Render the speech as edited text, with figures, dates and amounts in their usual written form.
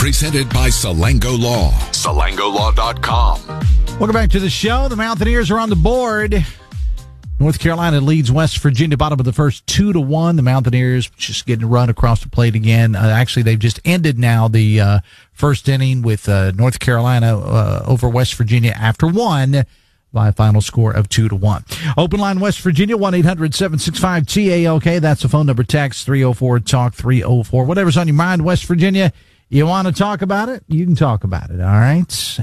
Presented by Salango Law. SalangoLaw.com. Welcome back to the show. The Mountaineers are on the board. North Carolina leads West Virginia, bottom of the first 2-1. The Mountaineers just getting run across the plate again. Actually, they've just ended now the first inning with North Carolina over West Virginia after one by a final score of 2-1. Open line West Virginia, 1-800-765-TALK. That's the phone number. Text 304-TALK-304. Whatever's on your mind, West Virginia, you want to talk about it, you can talk about it, all right?